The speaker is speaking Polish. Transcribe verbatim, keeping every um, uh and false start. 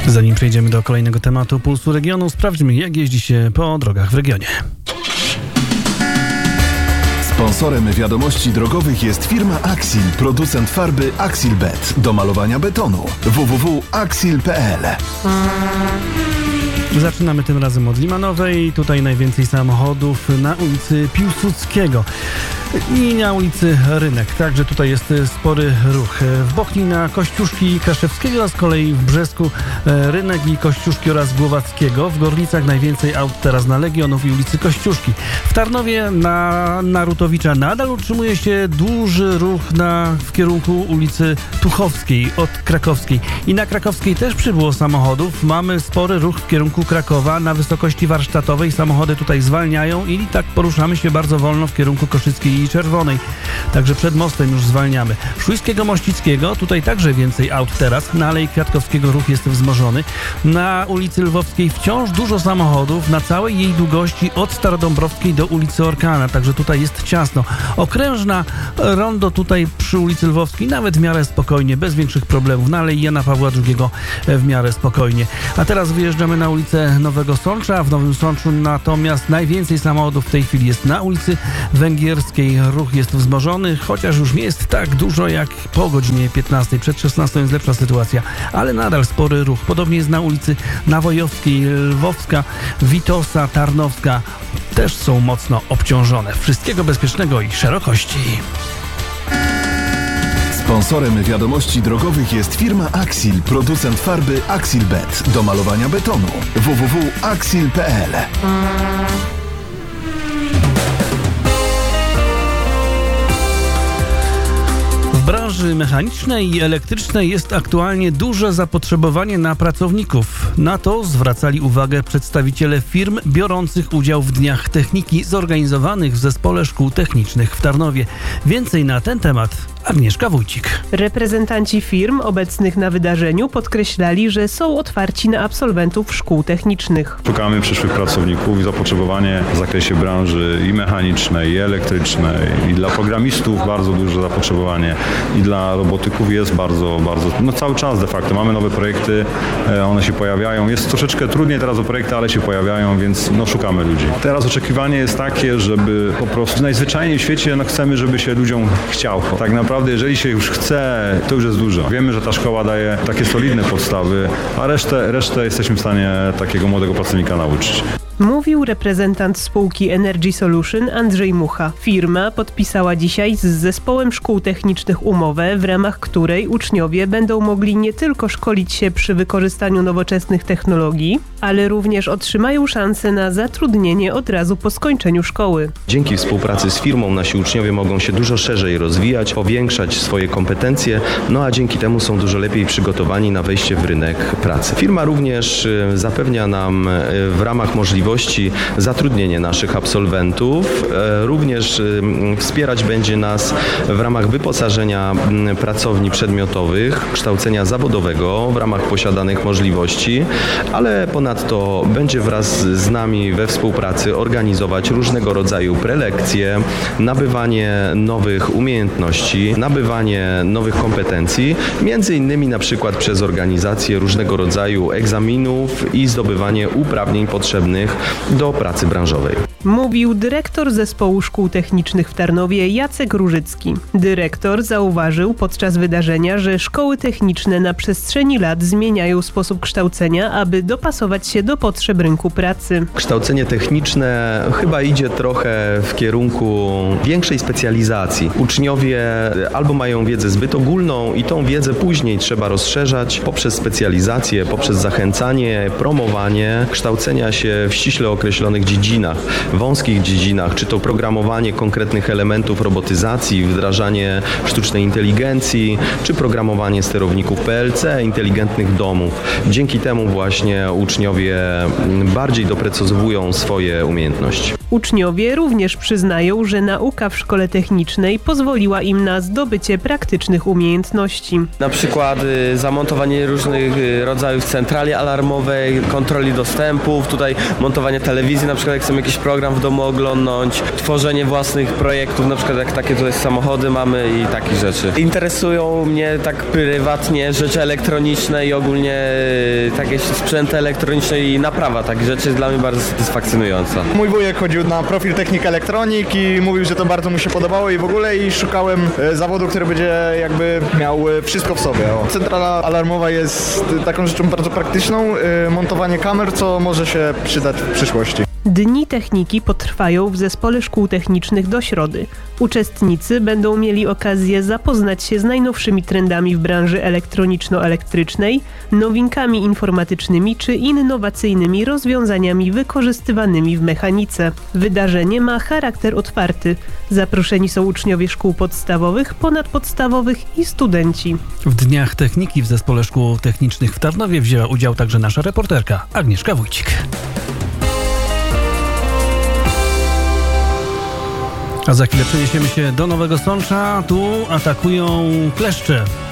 Zanim przejdziemy do kolejnego tematu Pulsu Regionu, sprawdźmy, jak jeździ się po drogach w regionie. Sponsorem wiadomości drogowych jest firma Axil, producent farby Axilbet do malowania betonu. w w w kropka axil kropka p l. Zaczynamy tym razem od Limanowej. Tutaj najwięcej samochodów na ulicy Piłsudskiego i na ulicy Rynek. Także tutaj jest spory ruch. W Bochni na Kościuszki Kaszewskiego, a z kolei w Brzesku Rynek i Kościuszki oraz Głowackiego. W Gorlicach najwięcej aut teraz na Legionów i ulicy Kościuszki. W Tarnowie na Narutowicza nadal utrzymuje się duży ruch na, w kierunku ulicy Tuchowskiej od Krakowskiej. I na Krakowskiej też przybyło samochodów. Mamy spory ruch w kierunku Krakowa na wysokości warsztatowej. Samochody tutaj zwalniają i tak poruszamy się bardzo wolno w kierunku Koszyckiej i Czerwonej. Także przed mostem już zwalniamy. Szujskiego Mościckiego, tutaj także więcej aut teraz. Na Alei Kwiatkowskiego ruch jest wzmożony. Na ulicy Lwowskiej wciąż dużo samochodów na całej jej długości od Starodąbrowskiej do ulicy Orkana. Także tutaj jest ciasno. Okrężna rondo tutaj przy ulicy Lwowskiej nawet w miarę spokojnie, bez większych problemów. Na Alei Jana Pawła drugiego w miarę spokojnie. A teraz wyjeżdżamy na ulicę Nowego Sącza. W Nowym Sączu natomiast najwięcej samochodów w tej chwili jest na ulicy Węgierskiej. Ruch jest wzmożony, chociaż już nie jest tak dużo jak po godzinie piętnastej. Przed szesnastą jest lepsza sytuacja, ale nadal spory ruch. Podobnie jest na ulicy Nawojowskiej, Lwowska, Witosa, Tarnowska. Też są mocno obciążone. Wszystkiego bezpiecznego i szerokości. Sponsorem wiadomości drogowych jest firma Axil, producent farby Axilbet do malowania betonu. w w w kropka axil kropka p l. W branży mechanicznej i elektrycznej jest aktualnie duże zapotrzebowanie na pracowników. Na to zwracali uwagę przedstawiciele firm biorących udział w Dniach Techniki zorganizowanych w Zespole Szkół Technicznych w Tarnowie. Więcej na ten temat Agnieszka Wójcik. Reprezentanci firm obecnych na wydarzeniu podkreślali, że są otwarci na absolwentów szkół technicznych. Szukamy przyszłych pracowników i zapotrzebowanie w zakresie branży i mechanicznej, i elektrycznej, i dla programistów bardzo duże zapotrzebowanie, i dla robotyków jest bardzo, bardzo, no cały czas de facto. Mamy nowe projekty, one się pojawiają. Jest troszeczkę trudniej teraz o projekty, ale się pojawiają, więc no szukamy ludzi. Teraz oczekiwanie jest takie, żeby po prostu najzwyczajniej w świecie no chcemy, żeby się ludziom chciało. Tak naprawdę Naprawdę, jeżeli się już chce, to już jest dużo. Wiemy, że ta szkoła daje takie solidne podstawy, a resztę, resztę jesteśmy w stanie takiego młodego pracownika nauczyć. Mówił reprezentant spółki Energy Solution Andrzej Mucha. Firma podpisała dzisiaj z Zespołem Szkół Technicznych umowę, w ramach której uczniowie będą mogli nie tylko szkolić się przy wykorzystaniu nowoczesnych technologii, ale również otrzymają szansę na zatrudnienie od razu po skończeniu szkoły. Dzięki współpracy z firmą nasi uczniowie mogą się dużo szerzej rozwijać, powiększać swoje kompetencje, no a dzięki temu są dużo lepiej przygotowani na wejście w rynek pracy. Firma również zapewnia nam w ramach możliwości zatrudnienie naszych absolwentów. Również wspierać będzie nas w ramach wyposażenia pracowni przedmiotowych, kształcenia zawodowego w ramach posiadanych możliwości, ale ponadto będzie wraz z nami we współpracy organizować różnego rodzaju prelekcje, nabywanie nowych umiejętności, nabywanie nowych kompetencji, między innymi na przykład przez organizację różnego rodzaju egzaminów i zdobywanie uprawnień potrzebnych do pracy branżowej. Mówił dyrektor Zespołu Szkół Technicznych w Tarnowie Jacek Różycki. Dyrektor zauważył podczas wydarzenia, że szkoły techniczne na przestrzeni lat zmieniają sposób kształcenia, aby dopasować się do potrzeb rynku pracy. Kształcenie techniczne chyba idzie trochę w kierunku większej specjalizacji. Uczniowie albo mają wiedzę zbyt ogólną i tą wiedzę później trzeba rozszerzać poprzez specjalizację, poprzez zachęcanie, promowanie kształcenia się w ściśle określonych dziedzinach, wąskich dziedzinach, czy to programowanie konkretnych elementów robotyzacji, wdrażanie sztucznej inteligencji, czy programowanie sterowników P L C, inteligentnych domów. Dzięki temu właśnie uczniowie bardziej doprecyzowują swoje umiejętności. Uczniowie również przyznają, że nauka w szkole technicznej pozwoliła im na zdobycie praktycznych umiejętności. Na przykład y, zamontowanie różnych y, rodzajów centrali alarmowej, kontroli dostępów, tutaj montowanie telewizji, na przykład jak chcemy jakiś program w domu oglądnąć, tworzenie własnych projektów, na przykład jak takie tutaj samochody mamy i takich rzeczy. Interesują mnie tak prywatnie rzeczy elektroniczne i ogólnie y, takie sprzęty elektroniczne i naprawa takich rzeczy jest dla mnie bardzo satysfakcjonująca. Mój wujek chodził na profil technik elektronik i mówił, że to bardzo mu się podobało i w ogóle i szukałem e, zawodu, który będzie jakby miał e, wszystko w sobie. O. Centrala alarmowa jest taką rzeczą bardzo praktyczną, e, montowanie kamer, co może się przydać w przyszłości. Dni techniki potrwają w Zespole Szkół Technicznych do środy. Uczestnicy będą mieli okazję zapoznać się z najnowszymi trendami w branży elektroniczno-elektrycznej, nowinkami informatycznymi czy innowacyjnymi rozwiązaniami wykorzystywanymi w mechanice. Wydarzenie ma charakter otwarty. Zaproszeni są uczniowie szkół podstawowych, ponadpodstawowych i studenci. W Dniach Techniki w Zespole Szkół Technicznych w Tarnowie wzięła udział także nasza reporterka Agnieszka Wójcik. A za chwilę przeniesiemy się do Nowego Sącza. Tu atakują kleszcze.